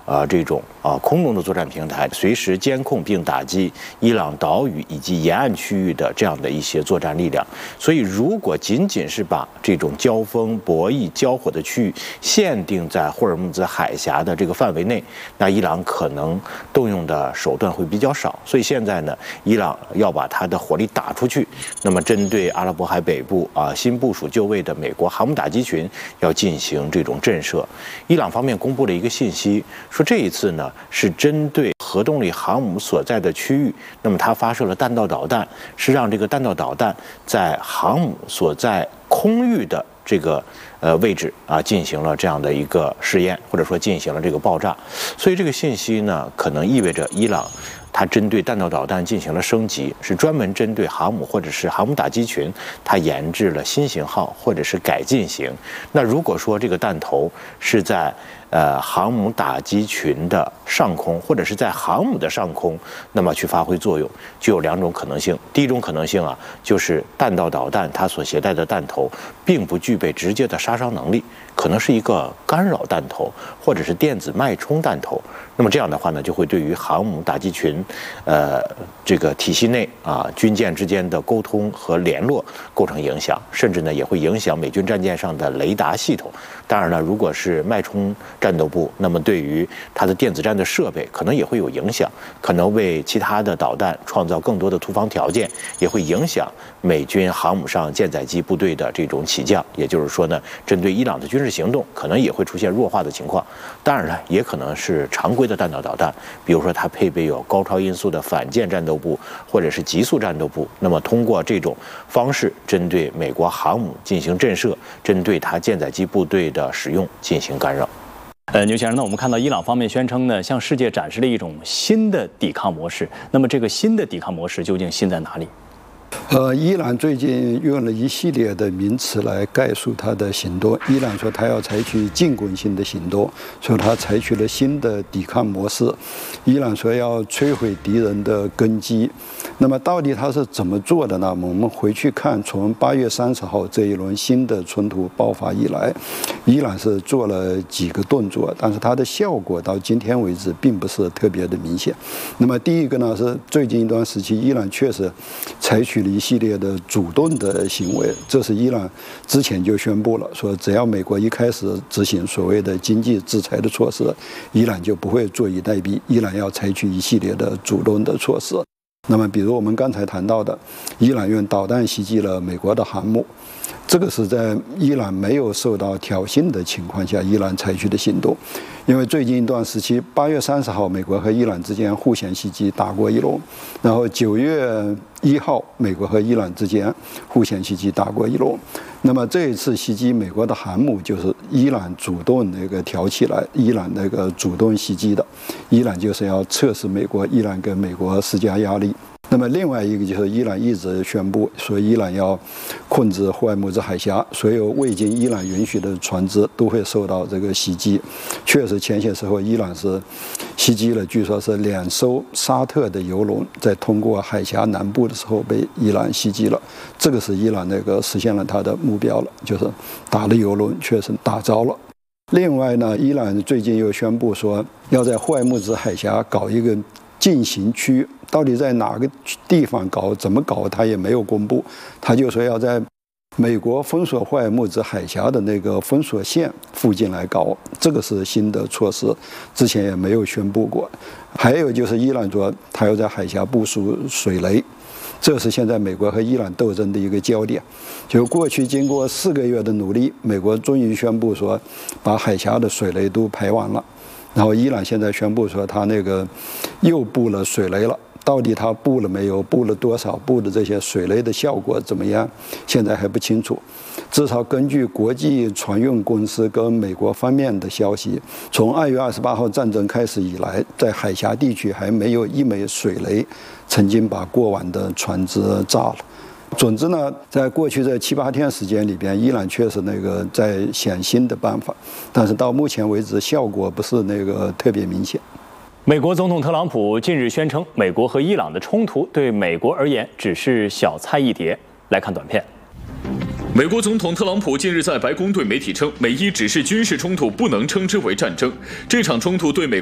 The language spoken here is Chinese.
这种空中的作战平台，随时监控并打击伊朗岛屿以及沿岸区域的这样的一些作战力量。所以，如果仅仅是把这种交锋、博弈、交火的区域限定在霍尔木兹海峡的这个范围内，那伊朗可能动用的手段会比较少。所以现在呢，伊朗要把它的火力打出去，那么针对阿拉伯海北部新部署就位的美国航母打击群要进行这种震慑。伊朗方面公布了一个信息，说这一次呢是针对核动力航母所在的区域，那么它发射了弹道导弹，是让这个弹道导弹在航母所在空域的这个位置进行了这样的一个试验，或者说进行了这个爆炸。所以这个信息呢，可能意味着伊朗它针对弹道导弹进行了升级，是专门针对航母或者是航母打击群，它研制了新型号或者是改进型。那如果说这个弹头是在航母打击群的上空，或者是在航母的上空，那么去发挥作用，就有两种可能性。第一种可能性就是弹道导弹它所携带的弹头并不具备直接的杀伤能力，可能是一个干扰弹头或者是电子脉冲弹头。那么这样的话呢，就会对于航母打击群这个体系内军舰之间的沟通和联络构成影响，甚至呢也会影响美军战舰上的雷达系统。当然了，如果是脉冲战斗部，那么对于它的电子战的设备可能也会有影响，可能为其他的导弹创造更多的突防条件，也会影响美军航母上舰载机部队的这种起降。也就是说呢，针对伊朗的军事行动可能也会出现弱化的情况。当然了，也可能是常规的弹道导弹，比如说它配备有高超音速的反舰战斗部或者是极速战斗部，那么通过这种方式针对美国航母进行震慑，针对它舰载机部队的使用进行干扰。 牛先生，那我们看到伊朗方面宣称呢，向世界展示了一种新的抵抗模式。那么这个新的抵抗模式究竟新在哪里？ 伊朗最近用了一系列的名词来概述它的行动。伊朗说它要采取进攻性的行动，说它采取了新的抵抗模式。伊朗说要摧毁敌人的根基。那么到底它是怎么做的呢？我们回去看，从8月30号这一轮新的冲突爆发以来，伊朗是做了几个动作，但是它的效果到今天为止并不是特别的明显。那么第一个呢，是最近一段时期，伊朗确实采取了一系列的主动的行为，这是伊朗之前就宣布了，说只要美国一开始执行所谓的经济制裁的措施，伊朗就不会坐以待毙，伊朗要采取一系列的主动的措施。那么比如我们刚才谈到的，伊朗用导弹袭击了美国的航母，这个是在伊朗没有受到挑衅的情况下，伊朗采取的行动。因为最近一段时期，8月30号，美国和伊朗之间互相袭击打过一轮，然后9月1号，美国和伊朗之间互相袭击打过一轮。那么这一次袭击美国的航母，就是伊朗主动挑起来，伊朗主动袭击的，伊朗就是要测试美国，伊朗跟美国施加压力。那么另外一个就是伊朗一直宣布说，伊朗要控制霍尔木兹海峡，所有未经伊朗允许的船只都会受到这个袭击。确实，前些时候伊朗是袭击了，据说是2艘沙特的油轮在通过海峡南部的时候被伊朗袭击了。这个是伊朗实现了他的目标了，就是打了油轮，确实打着了。另外呢，伊朗最近又宣布说，要在霍尔木兹海峡搞一个禁行区，到底在哪个地方搞，怎么搞，他也没有公布。他就说要在美国封锁霍尔木兹海峡的封锁线附近来搞，这个是新的措施，之前也没有宣布过。还有就是伊朗说他要在海峡部署水雷，这是现在美国和伊朗斗争的一个焦点。就过去经过4个月的努力，美国终于宣布说把海峡的水雷都排完了，然后伊朗现在宣布说他又布了水雷了，到底他布了没有，布了多少，布的这些水雷的效果怎么样，现在还不清楚。至少根据国际船运公司跟美国方面的消息，从2月28号战争开始以来，在海峡地区还没有一枚水雷曾经把过往的船只炸了。总之呢，在过去这7、8天时间里边，伊朗确实在想新的办法，但是到目前为止效果不是特别明显。 美国总统特朗普近日宣称，美国和伊朗的冲突对美国而言只是小菜一碟。来看短片。 美国总统特朗普近日在白宫对媒体称，美伊只是军事冲突，不能称之为战争。这场冲突对美国